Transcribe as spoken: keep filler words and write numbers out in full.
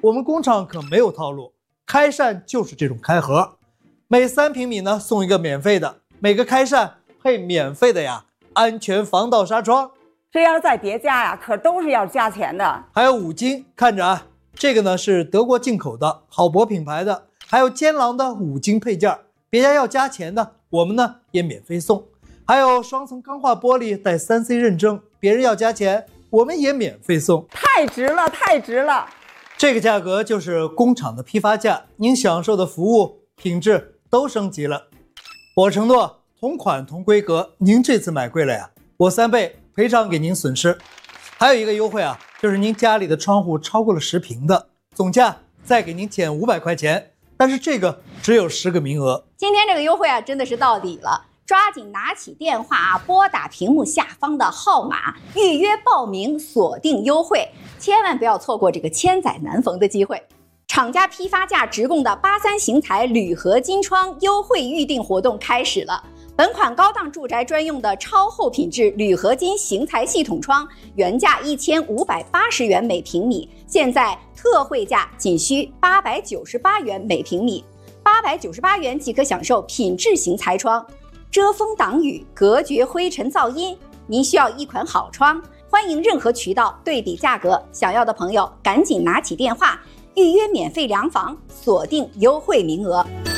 我们工厂可没有套路，开扇就是这种开盒，每三平米呢送一个免费的，每个开扇配免费的呀安全防盗纱窗。 这要是在别家呀，可都是要加钱的。 还有五金，看着啊，这个呢是德国进口的，好博品牌的，还有坚狼的五金配件，别家要加钱的，我们呢也免费送。还有双层钢化玻璃带 三 C 认证，别人要加钱，我们也免费送。 太值了，太值了！ 这个价格就是工厂的批发价，您享受的服务品质都升级了。我承诺同款同规格，您这次买贵了呀，我三倍赔偿给您损失。还有一个优惠啊，就是您家里的窗户超过了十平的，总价再给您减五百块钱，但是这个只有十个名额。 今天这个优惠啊，真的是到底了。抓紧拿起电话啊，拨打屏幕下方的号码，预约报名，锁定优惠，千万不要错过这个千载难逢的机会。厂家批发价直供的八三型材铝合金窗优惠预定活动开始了。本款高档住宅专用的超厚品质铝合金型材系统窗，原价一千五百八十元每平米，现在特惠价仅需八百九十八元每平米，八百九十八元即可享受品质型材窗。遮风挡雨，隔绝灰尘噪音。您需要一款好窗，欢迎任何渠道对比价格，想要的朋友赶紧拿起电话预约免费量房，锁定优惠名额。